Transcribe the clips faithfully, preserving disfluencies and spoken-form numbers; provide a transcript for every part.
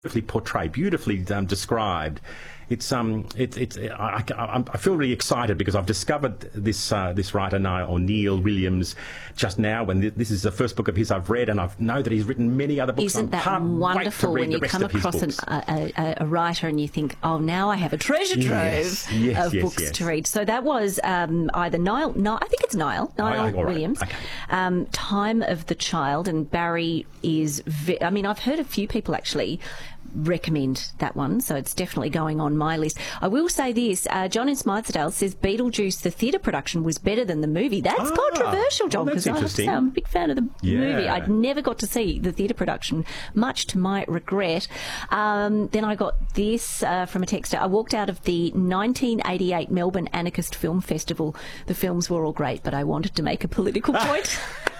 beautifully portrayed, beautifully um, described. It's um, it's it's. I, I, I feel really excited because I've discovered this uh, this writer now, or Neil Williams, just now. When th- this is the first book of his I've read, and I know that he's written many other books. Isn't that wonderful when you come across an, a, a, a writer and you think, oh, now I have a treasure trove yes, yes, of yes, books yes. to read. So that was um, either Niall, no, I think it's Niall, Niall I, I, all right. Williams. Okay. Um, Time of the Child, and Barry is. Ve- I mean, I've heard a few people actually recommend that one, so it's definitely going on my list. I will say this, uh, John in Smythedale says Beetlejuice, the theatre production, was better than the movie. That's ah, controversial, John, because well, I have to say I'm a big fan of the yeah. movie. I never got to see the theatre production, much to my regret. Um, then I got this uh, from a texter. I walked out of the nineteen eighty-eight Melbourne Anarchist Film Festival. The films were all great, but I wanted to make a political point.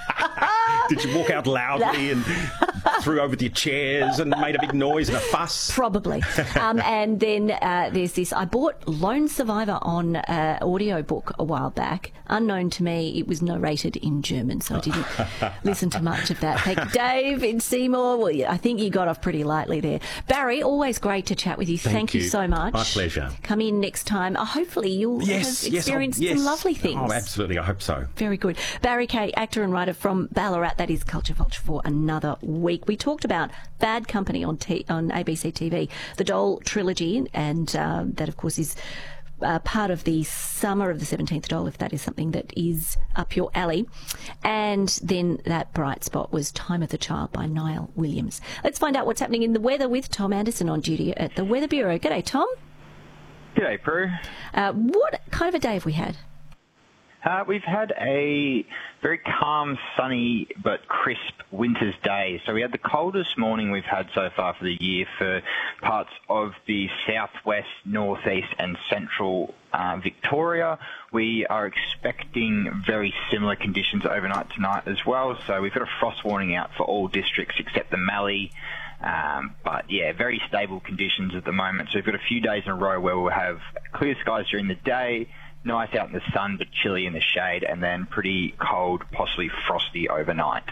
Did you walk out loudly and threw over your chairs and made a big noise and a fuss? Probably. Um, and then uh, there's this. I bought Lone Survivor on uh, audiobook a while back. Unknown to me, it was narrated in German, so I didn't listen to much of that. Thank you, Dave in Seymour. Well, yeah, I think you got off pretty lightly there. Barry, always great to chat with you. Thank, Thank you. you so much. My pleasure. Come in next time. Uh, hopefully you'll yes, have yes, experienced yes. some lovely things. Oh, absolutely. I hope so. Very good. Barry Kay, actor and writer from Ballarat. That is Culture Vulture for another week. We talked about Bad Company on T- on A B C T V, the Doll trilogy, and um, that, of course, is uh, part of the Summer of the seventeenth Doll, if that is something that is up your alley. And then that bright spot was Time of the Child by Niall Williams. Let's find out what's happening in the weather with Tom Anderson on duty at the Weather Bureau. G'day, Tom. G'day, Prue. Uh, what kind of a day have we had? Uh, we've had a very calm, sunny, but crisp winter's day. So we had the coldest morning we've had so far for the year for parts of the southwest, northeast and central uh, Victoria. We are expecting very similar conditions overnight tonight as well. So we've got a frost warning out for all districts except the Mallee. Um, but yeah, very stable conditions at the moment. So we've got a few days in a row where we'll have clear skies during the day, nice out in the sun but chilly in the shade, and then pretty cold, possibly frosty overnight.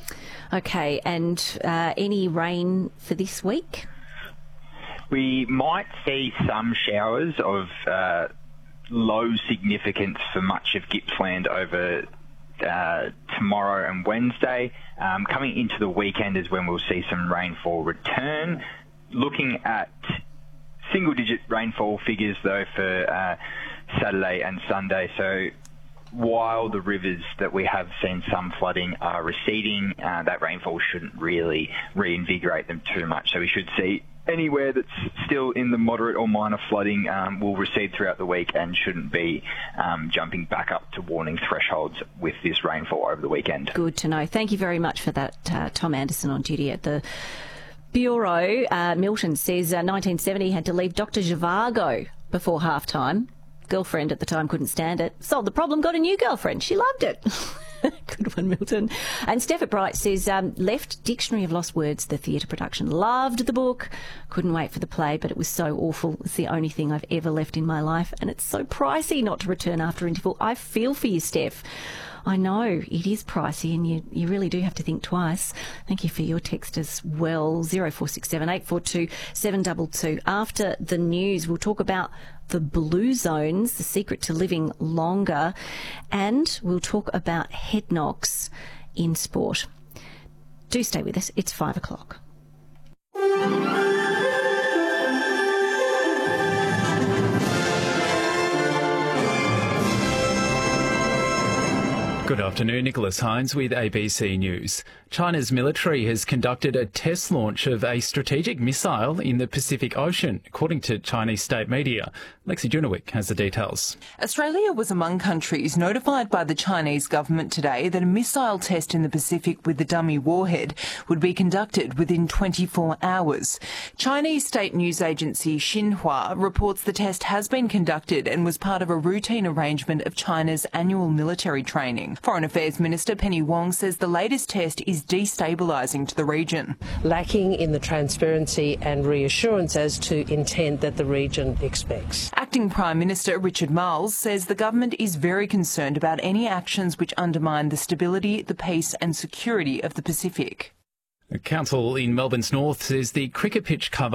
Okay, and uh, any rain for this week? We might see some showers of uh, low significance for much of Gippsland over uh, tomorrow and Wednesday. Um, coming into the weekend is when we'll see some rainfall return. Looking at single-digit rainfall figures, though, for uh, Saturday and Sunday. So while the rivers that we have seen some flooding are receding, uh, that rainfall shouldn't really reinvigorate them too much. So we should see anywhere that's still in the moderate or minor flooding um, will recede throughout the week and shouldn't be um, jumping back up to warning thresholds with this rainfall over the weekend. Good to know. Thank you very much for that, uh, Tom Anderson on duty at the Bureau. Uh, Milton says uh, nineteen seventy had to leave Doctor Zhivago before half-time. Girlfriend at the time couldn't stand it. Solved the problem, got a new girlfriend. She loved it. Good one, Milton. And Steph at Bright says, um, left Dictionary of Lost Words, the theatre production. Loved the book. Couldn't wait for the play, but it was so awful. It's the only thing I've ever left in my life. And it's so pricey not to return after interval. I feel for you, Steph. I know it is pricey and you, you really do have to think twice. Thank you for your text as well. zero four six seven eight four two seven two two. After the news, we'll talk about the blue zones, the secret to living longer, and we'll talk about head knocks in sport. Do stay with us. It's five o'clock. Good afternoon, Nicholas Hines with A B C News. China's military has conducted a test launch of a strategic missile in the Pacific Ocean, according to Chinese state media. Lexi Junowick has the details. Australia was among countries notified by the Chinese government today that a missile test in the Pacific with the dummy warhead would be conducted within twenty-four hours. Chinese state news agency Xinhua reports the test has been conducted and was part of a routine arrangement of China's annual military training. Foreign Affairs Minister Penny Wong says the latest test is destabilising to the region. Lacking in the transparency and reassurance as to intent that the region expects. Acting Prime Minister Richard Marles says the government is very concerned about any actions which undermine the stability, the peace and security of the Pacific. The council in Melbourne's north says the cricket pitch cover